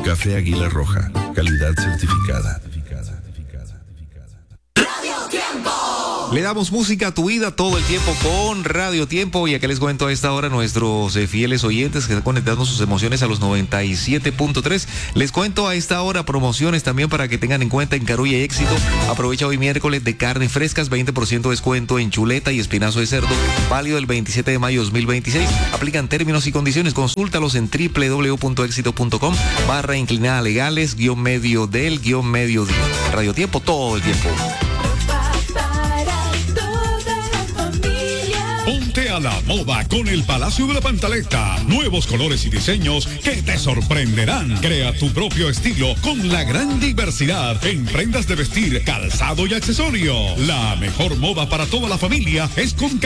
Café Águila Roja, calidad certificada. Le damos música a tu vida todo el tiempo con Radio Tiempo, y acá les cuento a esta hora nuestros fieles oyentes que están conectando sus emociones a los 97.3. Les cuento a esta hora promociones también para que tengan en cuenta en Carulla y Éxito. Aprovecha hoy miércoles de carne frescas, 20% de descuento en chuleta y espinazo de cerdo, válido el 27 de mayo 2026. Aplican términos y condiciones. Consúltalos en www.exito.com/inclinada legales _medio del _medio día. Radio Tiempo todo el tiempo. Ponte a la moda con el Palacio de la Pantaleta. Nuevos colores y diseños que te sorprenderán. Crea tu propio estilo con la gran diversidad en prendas de vestir, calzado y accesorios. La mejor moda para toda la familia es con